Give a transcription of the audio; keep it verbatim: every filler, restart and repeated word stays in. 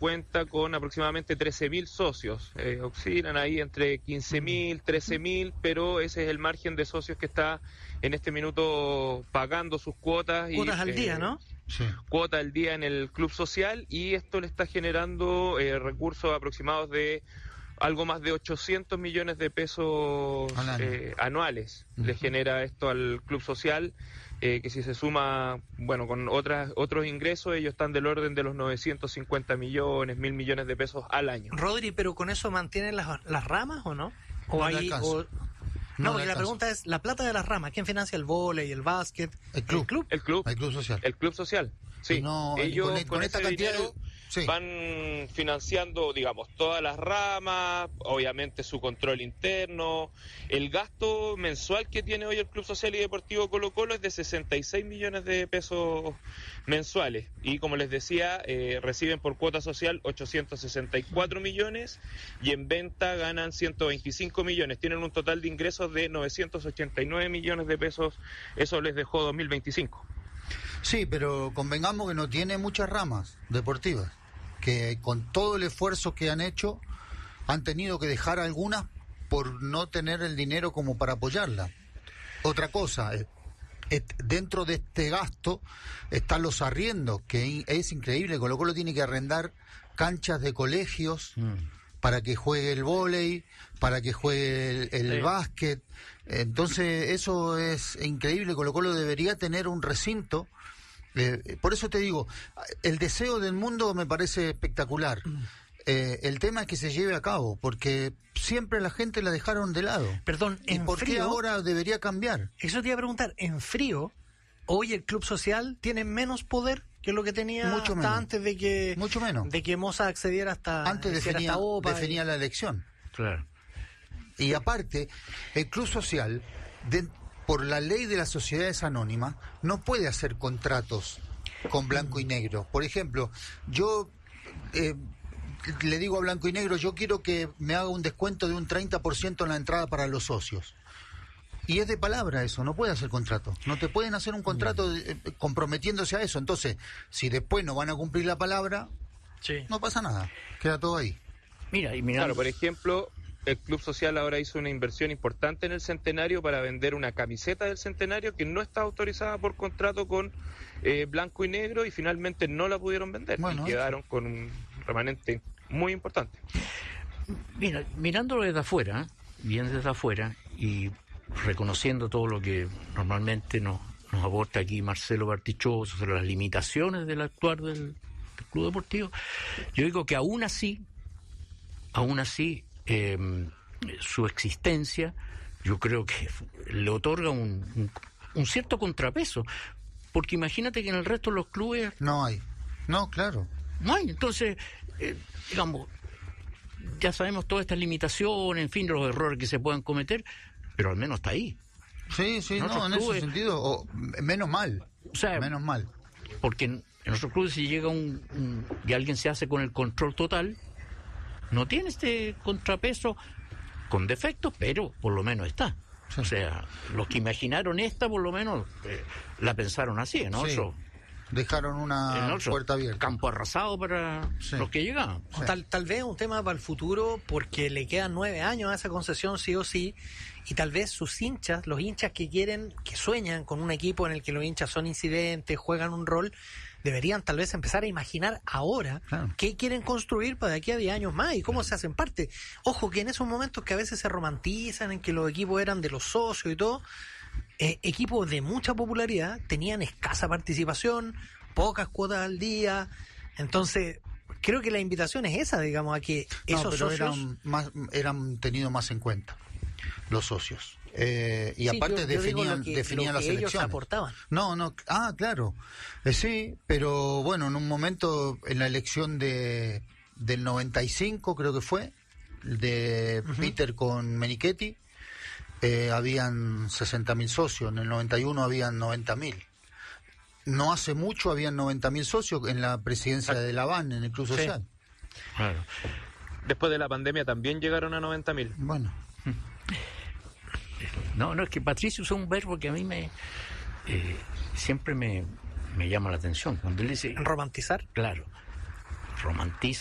cuenta con aproximadamente trece mil socios, eh, oscilan ahí entre quince mil, trece mil, pero ese es el margen de socios que está en este minuto pagando sus cuotas. Cuotas y, al eh, día, ¿no? Sí. Cuota al día en el club social, y esto le está generando eh, recursos aproximados de algo más de ochocientos millones de pesos eh, anuales. Uh-huh. Le genera esto al club social, eh, que si se suma, bueno, con otras otros ingresos, ellos están del orden de los novecientos cincuenta millones, mil millones de pesos al año. Rodri, ¿pero con eso mantienen las, las ramas o no? ¿O no ahí, o... No, No, porque la pregunta es, la plata de las ramas, ¿quién financia el vóley, el básquet? El club. ¿El club? El club. El club social. El club social, sí. No, ellos con, con, con esta cantidad dinero sí. van financiando, digamos, todas las ramas, obviamente su control interno. El gasto mensual que tiene hoy el Club Social y Deportivo Colo Colo es de sesenta y seis millones de pesos mensuales. Y como les decía, eh, reciben por cuota social ochocientos sesenta y cuatro millones y en venta ganan ciento veinticinco millones. Tienen un total de ingresos de novecientos ochenta y nueve millones de pesos. Eso les dejó dos mil veinticinco. Sí, pero convengamos que no tiene muchas ramas deportivas, que con todo el esfuerzo que han hecho han tenido que dejar algunas por no tener el dinero como para apoyarla. Otra cosa, eh, eh, dentro de este gasto están los arriendos, que es increíble. Colo Colo tiene que arrendar canchas de colegios mm. para que juegue el vóley, para que juegue el, el sí. básquet. Entonces eso es increíble. Colo Colo debería tener un recinto. Eh, por eso te digo, el deseo del mundo me parece espectacular. Eh, el tema es que se lleve a cabo, porque siempre la gente la dejaron de lado. Perdón, ¿Y en por frío, qué ahora debería cambiar? Eso te iba a preguntar, en frío, hoy el club social tiene menos poder que lo que tenía Mucho hasta menos. antes de que Mucho menos. de que Moza accediera hasta antes definía, hasta OPA definía y... la elección. Claro. Y aparte, el club social, de, por la ley de las sociedades anónimas, no puede hacer contratos con blanco y negro. Por ejemplo, yo eh, le digo a blanco y negro, yo quiero que me haga un descuento de un treinta por ciento en la entrada para los socios. Y es de palabra eso, no puede hacer contrato. No te pueden hacer un contrato de, eh, comprometiéndose a eso. Entonces, si después no van a cumplir la palabra, sí. no pasa nada, queda todo ahí. Mira, y mira, claro, por ejemplo, el Club Social ahora hizo una inversión importante en el Centenario para vender una camiseta del Centenario que no está autorizada por contrato con eh, blanco y negro, y finalmente no la pudieron vender. Bueno, y quedaron eso. Con un remanente muy importante. Mira, mirándolo desde afuera, bien desde afuera, y reconociendo todo lo que normalmente nos, nos aporta aquí Marcelo Bartichotto sobre las limitaciones del actuar del, del Club Deportivo, yo digo que aún así, aún así, Eh, su existencia, yo creo que le otorga un, un, un cierto contrapeso, porque imagínate que en el resto de los clubes no hay, no, claro, no hay. Entonces, eh, digamos, ya sabemos todas estas limitaciones, en fin, los errores que se puedan cometer, pero al menos está ahí. Sí, sí, en no, en clubes, ese sentido, o, menos mal, o sea, menos mal, porque en, en nuestros clubes si llega un, un y alguien se hace con el control total, no tiene este contrapeso, con defectos, pero por lo menos está. Sí. O sea, los que imaginaron esta, por lo menos, eh, la pensaron así, ¿no? Sí. Eso, dejaron una otro, puerta abierta. Campo arrasado para sí. los que llegaban. Sí. Tal, tal vez un tema para el futuro, porque le quedan nueve años a esa concesión, sí o sí, y tal vez sus hinchas, los hinchas que quieren, que sueñan con un equipo en el que los hinchas son incidentes, juegan un rol, deberían tal vez empezar a imaginar ahora claro. qué quieren construir para de aquí a diez años más y cómo se hacen parte. Ojo que en esos momentos que a veces se romantizan, en que los equipos eran de los socios y todo, eh, equipos de mucha popularidad tenían escasa participación, pocas cuotas al día. Entonces, creo que la invitación es esa, digamos, a que esos no, pero socios... eran, más, eran tenidos más en cuenta los socios. Eh, y sí, aparte yo, yo definían, que, definían las elecciones. Ellos aportaban. No, no, ah, claro. Eh, sí, pero bueno, en un momento, en la elección de del noventa y cinco, creo que fue, de uh-huh. Peter con Menichetti, eh, habían sesenta mil socios, en el noventa y uno habían noventa mil. No hace mucho habían noventa mil socios en la presidencia de la B A N, en el Club Social. Sí. Claro. Después de la pandemia también llegaron a noventa mil. Bueno. No, no, es que Patricio usa un verbo que a mí me eh, siempre me, me llama la atención. Cuando él dice... ¿Romantizar? Claro, romantiza.